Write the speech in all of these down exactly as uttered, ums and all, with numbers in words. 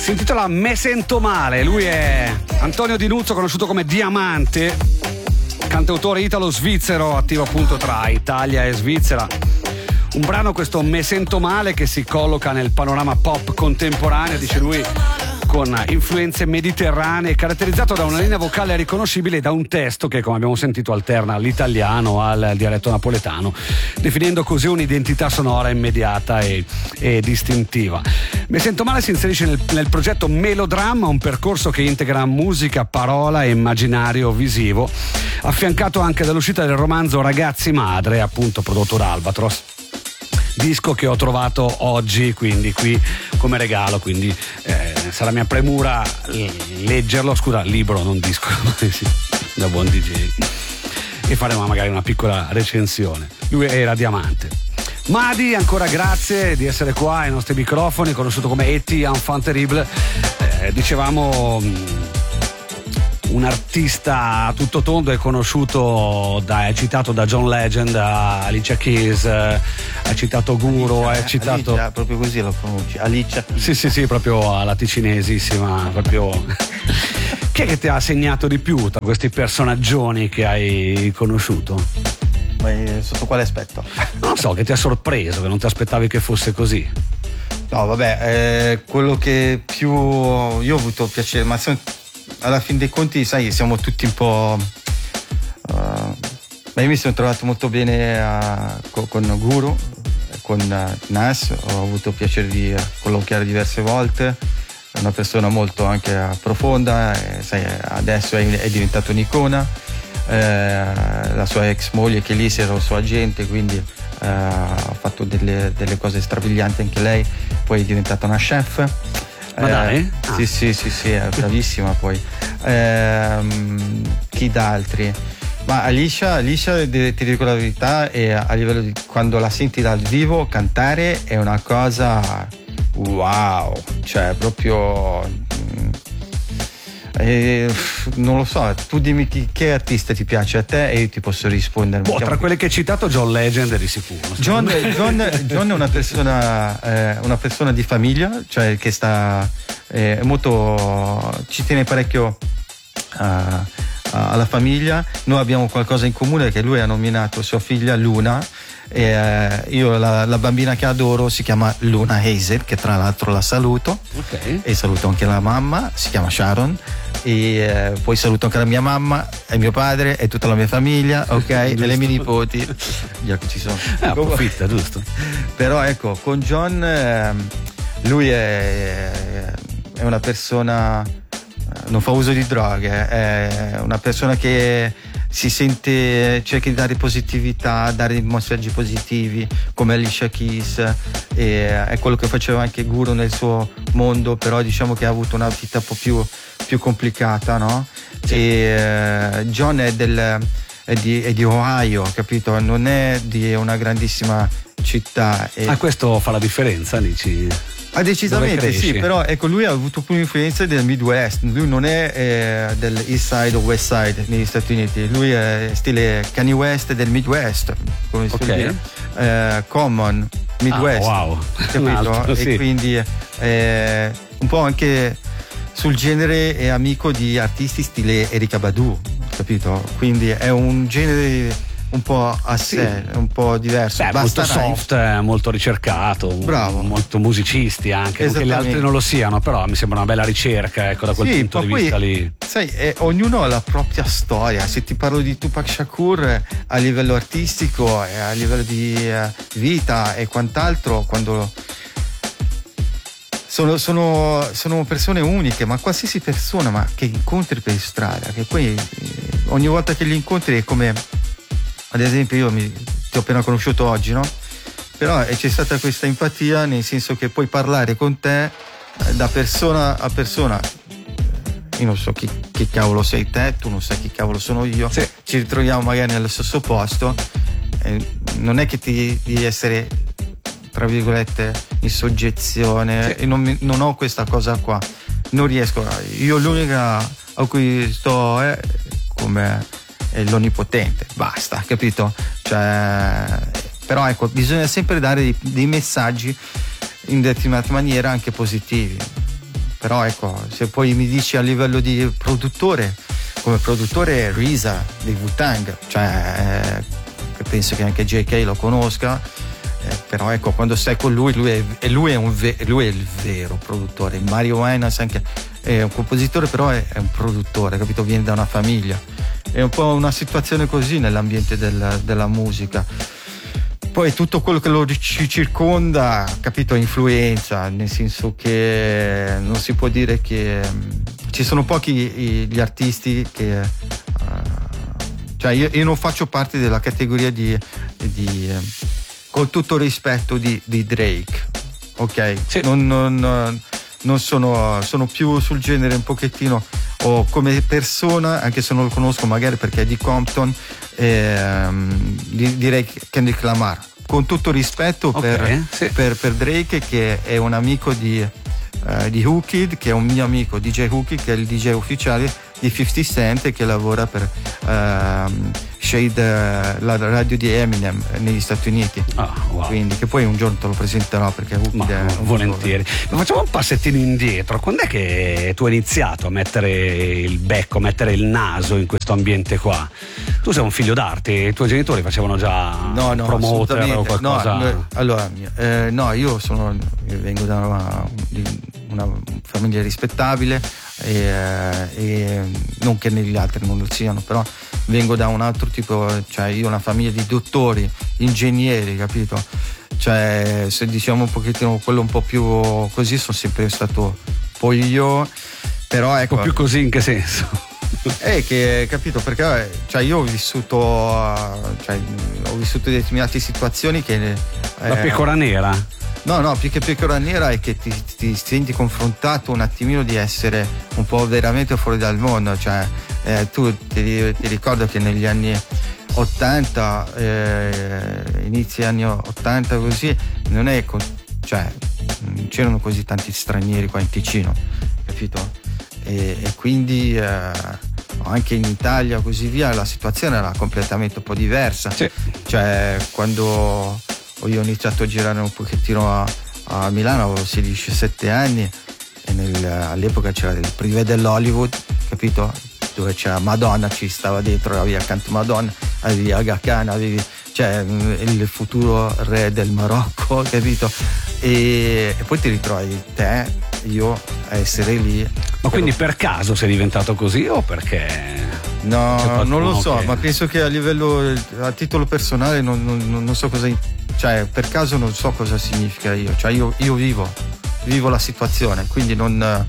Si intitola Me sento male. Lui è Antonio Di Nuzzo, conosciuto come Diamante, cantautore italo-svizzero, attivo appunto tra Italia e Svizzera. Un brano, questo Me sento male, che si colloca nel panorama pop contemporaneo, dice lui, con influenze mediterranee, caratterizzato da una linea vocale riconoscibile e da un testo che, come abbiamo sentito, alterna l'italiano al dialetto napoletano, definendo così un'identità sonora immediata e, e distintiva. Me sento male si inserisce nel, nel progetto Melodramma, un percorso che integra musica, parola e immaginario visivo, affiancato anche dall'uscita del romanzo Ragazzi Madre, appunto prodotto da Albatros, disco che ho trovato oggi, quindi qui come regalo, quindi eh, sarà mia premura leggerlo, scusa, libro, non disco, sì, da buon D J, e faremo magari una piccola recensione. Lui era Diamante. Madi, ancora grazie di essere qua ai nostri microfoni, conosciuto come E T Enfant Terrible. Eh, dicevamo un artista a tutto tondo, è conosciuto da, è citato da John Legend a Alicia Keys, ha citato Guru, Alicia, è citato Alicia, proprio così lo pronunci, Alicia Keys. Sì sì sì, proprio alla ticinesissima, proprio. Chi è che ti ha segnato di più tra questi personaggioni che hai conosciuto? Ma sotto quale aspetto? Non so, che ti ha sorpreso, che non ti aspettavi che fosse così. No, vabbè, eh, quello che più io ho avuto piacere, ma sono, alla fin dei conti, sai, siamo tutti un po'. Uh, ma io mi sono trovato molto bene uh, con, con Guru, con uh, Nas, ho avuto piacere di uh, colloquiare diverse volte. È una persona molto anche uh, profonda, e, sai, adesso è, è diventato un'icona. Eh, la sua ex moglie che lì era il suo agente, quindi eh, ha fatto delle, delle cose strabilianti anche lei, poi è diventata una chef. Ma eh, dai? Ah. Sì sì sì sì, è bravissima poi. Eh, chi d'altri? Ma Alicia, Alicia ti dico la verità, è a livello di quando la senti dal vivo cantare è una cosa wow, cioè proprio. Eh, non lo so, tu dimmi chi, che artista ti piace a te e io ti posso rispondere. Boh, tra quelle che hai citato, John Legend è di sicuro. John, John, John è una persona, eh, una persona di famiglia, cioè che sta eh, molto, ci tiene parecchio uh, alla famiglia. Noi abbiamo qualcosa in comune, che lui ha nominato sua figlia Luna. E, eh, io la, la bambina che adoro si chiama Luna Hazel, che tra l'altro la saluto, okay. E saluto anche la mamma, si chiama Sharon, e eh, poi saluto anche la mia mamma e mio padre e tutta la mia famiglia, ok, e le mie nipoti, già che ci sono. Eh, approfitta, giusto. Però ecco, con John eh, lui è, è una persona, non fa uso di droghe, è una persona che si sente, cerca di dare positività, dare messaggi positivi, come Alicia Keys, e è quello che faceva anche Guru nel suo mondo, però diciamo che ha avuto una vita un po' più, più complicata, no? Sì. E uh, John è, del, è, di, è di Ohio, capito? Non è di una grandissima città. E... Ah, questo fa la differenza, dici? Ah, decisamente sì, però ecco, lui ha avuto più influenze del Midwest, lui non è eh, del East Side o West Side negli Stati Uniti, lui è stile Kanye West del Midwest, come si okay. dice, eh, Common, Midwest, ah, wow. capito? Altro, e sì. Quindi eh, un po' anche sul genere è amico di artisti stile Erykah Badu, capito? Quindi è un genere un po' a sé, sì. Un po' diverso. Beh, molto soft, eh, molto ricercato, bravo, molto musicisti anche, non che gli altri non lo siano, però mi sembra una bella ricerca, ecco, da quel sì, punto di poi, vista lì. Sai, eh, ognuno ha la propria storia. Se ti parlo di Tupac Shakur eh, a livello artistico e eh, a livello di eh, vita e quant'altro, quando sono, sono, sono persone uniche, ma qualsiasi persona ma che incontri per strada, che poi eh, ogni volta che li incontri è come, ad esempio, io mi, ti ho appena conosciuto oggi, no? Però eh, c'è stata questa empatia, nel senso che puoi parlare con te eh, da persona a persona. Io non so chi, chi cavolo sei te, tu non sai chi cavolo sono io, sì. Ci ritroviamo magari nello stesso posto, eh, non è che ti devi essere, tra virgolette, in soggezione, sì. E non, non ho questa cosa qua, non riesco, io l'unica a cui sto è come è l'onnipotente, basta, capito? Cioè, però ecco, bisogna sempre dare dei, dei messaggi in determinata maniera anche positivi. però ecco, se poi mi dici a livello di produttore, come produttore Risa di Wu-Tang, cioè eh, penso che anche J K lo conosca, eh, però ecco, quando stai con lui, lui è, lui è, un ve- lui è il vero produttore. Mario Winans anche è un compositore, però è, è un produttore, capito? Viene da una famiglia, è un po' una situazione così nell'ambiente del, della musica. Poi tutto quello che lo ci circonda, capito, influenza, nel senso che non si può dire che um, ci sono pochi i, gli artisti che uh, cioè io, io non faccio parte della categoria di, di uh, con tutto il rispetto di, di Drake, ok? Sì. Non, non, non sono, sono più sul genere un pochettino, o come persona, anche se non lo conosco magari perché è di Compton, ehm, direi Kendrick Lamar, con tutto rispetto, okay, per, sì, per, per Drake, che è un amico di, uh, di Who-Kid, che è un mio amico D J Who-Kid, che è il D J ufficiale di fifty Cent e che lavora per uh, Shade, la radio di Eminem negli Stati Uniti. Ah, wow. Quindi, che poi un giorno te lo presenterò perché Who-Kid è un volentieri. Ma facciamo un passettino indietro. Quando è che tu hai iniziato a mettere il becco, a mettere il naso in questo ambiente qua? Tu sei un figlio d'arte, i tuoi genitori facevano già no, no, promoter o qualcosa? No, allora, eh, no, io sono io vengo da una, una famiglia rispettabile e, e non che negli altri non lo siano, però vengo da un altro tipo, cioè io ho una famiglia di dottori, ingegneri, capito? Cioè, se diciamo un pochettino quello un po' più così, sono sempre stato poi io, però ecco. Un po' più così in che senso? Eh, che capito, perché cioè io ho vissuto cioè, ho vissuto determinate situazioni che eh, la pecora nera? No, no, più che pecora nera è che ti, ti senti confrontato un attimino di essere un po' veramente fuori dal mondo, cioè eh, tu ti, ti ricordo che negli anni ottanta, eh, inizi anni ottanta così, non è co- cioè non c'erano così tanti stranieri qua in Ticino, capito? E, e quindi eh, anche in Italia così via la situazione era completamente un po' diversa, sì. Cioè quando io ho iniziato a girare un pochettino a, a Milano avevo sedici diciassette anni e nel, all'epoca c'era il privé dell'Hollywood, capito? Dove c'era Madonna, ci stava dentro, avevi accanto Madonna, avevi Aga Khan, avevi cioè il futuro re del Marocco, capito? E, e poi ti ritrovi te, io, a essere lì. Ma quindi per caso sei diventato così o perché? No, non lo so, che... ma penso che a livello, a titolo personale non, non, non so cosa, cioè per caso non so cosa significa io, cioè io, io vivo, vivo la situazione, quindi non,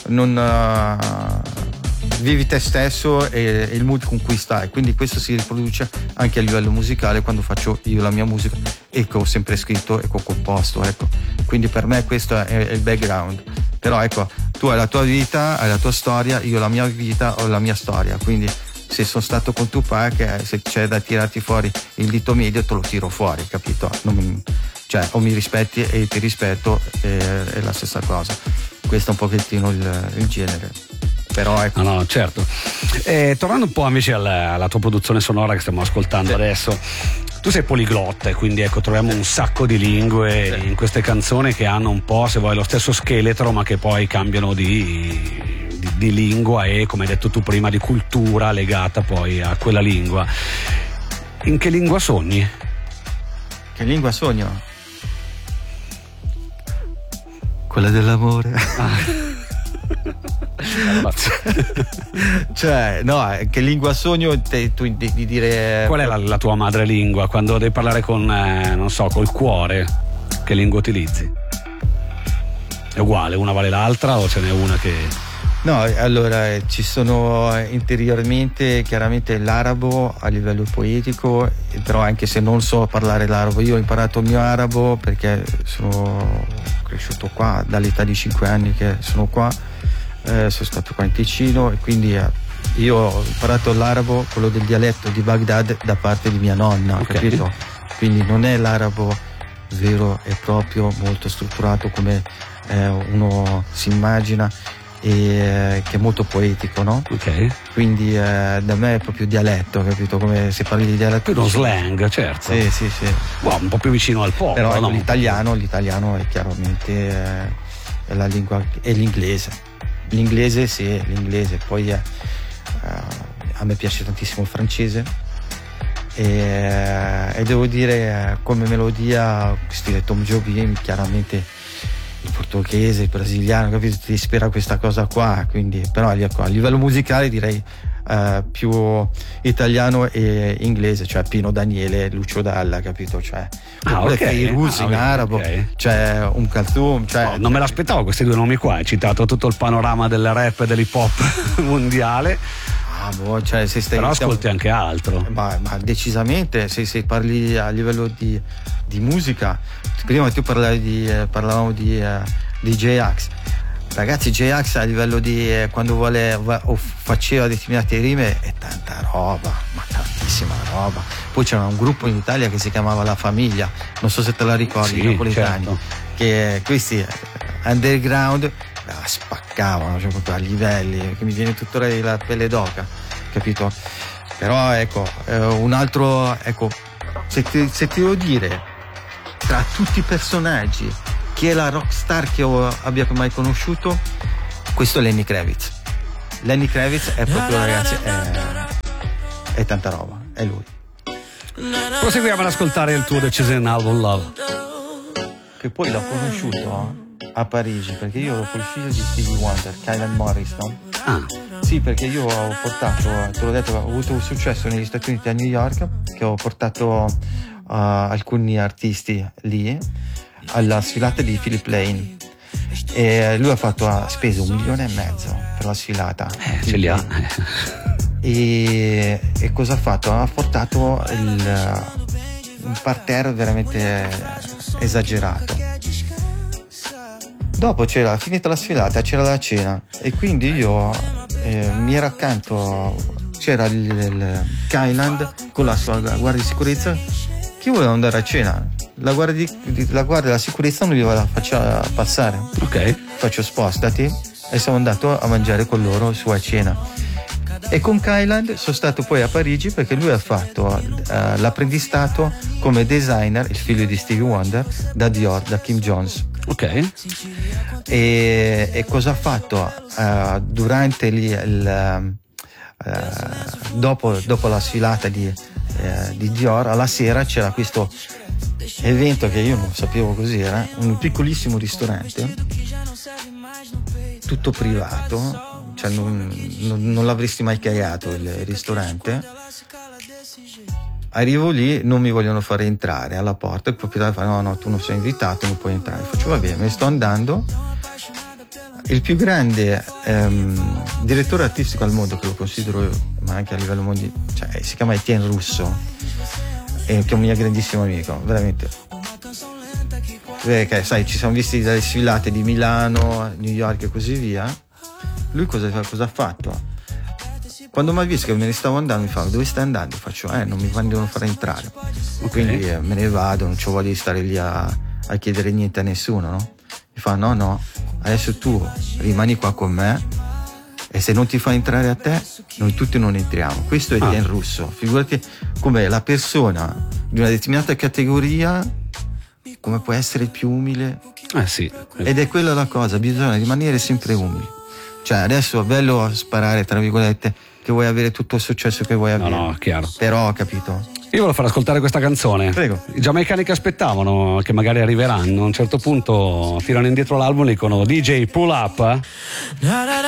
non uh, vivi te stesso e, e il mood con cui stai, quindi questo si riproduce anche a livello musicale quando faccio io la mia musica e che ho sempre scritto e che ho composto, ecco, quindi per me questo è, è il background. Però ecco, tu hai la tua vita, hai la tua storia, io la mia vita, ho la mia storia, quindi se sono stato con Tupac, se c'è da tirarti fuori il dito medio te lo tiro fuori, capito? Non, cioè o mi rispetti e io ti rispetto, è, è la stessa cosa. Questo è un pochettino il, il genere. Però ecco. No, no, certo. Eh, tornando un po' invece alla, alla tua produzione sonora che stiamo ascoltando, sì, adesso, tu sei poliglotta, quindi ecco, troviamo un sacco di lingue, sì, in queste canzoni che hanno un po', se vuoi, lo stesso scheletro, ma che poi cambiano di, di, di lingua e, come hai detto tu prima, di cultura legata poi a quella lingua. In che lingua sogni? Che lingua sogno? Quella dell'amore. Ah. Cioè, no, che lingua sogno te, tu, di, di dire. Qual è la, la tua madrelingua? Quando devi parlare con, eh, non so, col cuore, che lingua utilizzi? È uguale, una vale l'altra o ce n'è una che. No, allora ci sono interiormente chiaramente l'arabo a livello poetico, però anche se non so parlare l'arabo, io ho imparato il mio arabo perché sono cresciuto qua dall'età di cinque anni che sono qua, eh, sono stato qua in Ticino e quindi eh, io ho imparato l'arabo, quello del dialetto di Baghdad, da parte di mia nonna, okay, capito? Quindi non è l'arabo vero e proprio, molto strutturato come eh, uno si immagina, e che è molto poetico, no? Ok. Quindi eh, da me è proprio dialetto, capito? Come se parli di dialetto. Più uno slang, certo. Sì, sì, sì. Wow, un po' più vicino al popolo. Però ecco, no? l'italiano, l'italiano è chiaramente eh, è la lingua è l'inglese. L'inglese sì, l'inglese. Poi eh, a me piace tantissimo il francese e, e devo dire come melodia stile Tom Jobim, chiaramente il portoghese, il brasiliano, capito? Ti ispira questa cosa qua, quindi però a livello musicale direi uh, più italiano e inglese, cioè Pino Daniele, Lucio Dalla, capito? Cioè ah, okay. i russi ah, in arabo, okay. Cioè un Kalthum, cioè, no, non me l'aspettavo questi due nomi qua, hai citato tutto il panorama del rap e dell'hip hop mondiale. Ah, boh, cioè, se stai, però ascolti stiamo, anche altro. Ma, ma decisamente, se, se parli a livello di, di musica, prima tu parlavi di, eh, parlavamo di, eh, di J-Ax. Ragazzi, J-Ax a livello di eh, quando vuole o faceva determinate rime è tanta roba, ma tantissima roba. Poi c'era un gruppo in Italia che si chiamava La Famiglia, non so se te la ricordi, sì, napoletani, certo. Che questi underground la spaccavano, cioè proprio a livelli che mi viene tuttora la pelle d'oca, capito? Però ecco, eh, un altro, ecco, se ti, se ti devo dire tra tutti i personaggi chi è la rockstar che io abbia mai conosciuto, questo è Lenny Kravitz. Lenny Kravitz è proprio, ragazzi, è, è tanta roba, è lui. Proseguiamo ad ascoltare il tuo Decision Album Love, che poi l'ho conosciuto a Parigi, perché io ero col figlio di Stevie Wonder, Kylan Morris, no? Ah. Sì, perché io ho portato, te l'ho detto, ho avuto un successo negli Stati Uniti, a New York, che ho portato uh, alcuni artisti lì alla sfilata di Philip Lane, e lui ha fatto, ha speso un milione e mezzo per la sfilata. Eh, ce li ha. E, e cosa ha fatto? Ha portato il, un parterre veramente esagerato. Dopo c'era, finita la sfilata, c'era la cena e quindi io eh, mi ero accanto, c'era il, il Kyland con la sua guardia di sicurezza che voleva andare a cena. La guardia, di, la guardia della sicurezza non gliela faccia passare. Ok. Faccio spostati e sono andato a mangiare con loro su a cena. E con Kyland sono stato poi a Parigi perché lui ha fatto uh, l'apprendistato come designer, il figlio di Stevie Wonder, da Dior, da Kim Jones. Ok. E, e cosa ha fatto? Uh, durante lì il, uh, dopo, dopo la sfilata di, uh, di Dior, alla sera c'era questo evento che io non sapevo cos'era, un piccolissimo ristorante, tutto privato. Cioè non, non, non l'avresti mai cagato il ristorante. Arrivo lì, non mi vogliono fare entrare alla porta, il proprietario fa no no tu non sei invitato, non puoi entrare. Faccio va bene, me ne sto andando. Il più grande ehm, direttore artistico al mondo, che lo considero io, ma anche a livello mondiale, cioè, si chiama Etienne Russo, eh, che è un mio grandissimo amico, veramente. Perché sai, ci siamo visti dalle sfilate di Milano, New York e così via. Lui cosa, cosa ha fatto? Quando mi ha visto che me ne stavo andando mi fa dove stai andando? Faccio eh non mi vogliono fare entrare, okay. Quindi eh, me ne vado, non c'ho voglia di stare lì a, a chiedere niente a nessuno, no? Mi fa no no adesso tu rimani qua con me e se non ti fa entrare a te noi tutti non entriamo. Questo è ah. Etienne Russo, figurati come la persona di una determinata categoria come può essere più umile. Eh sì. Ed è quella la cosa, bisogna rimanere sempre umili. Cioè adesso è bello sparare tra virgolette che vuoi avere tutto il successo che vuoi avere. No, no, chiaro. Però, capito? Io volevo far ascoltare questa canzone. Prego. I giamaicani che aspettavano, che magari arriveranno, a un certo punto tirano indietro l'album e dicono D J pull up. Eh?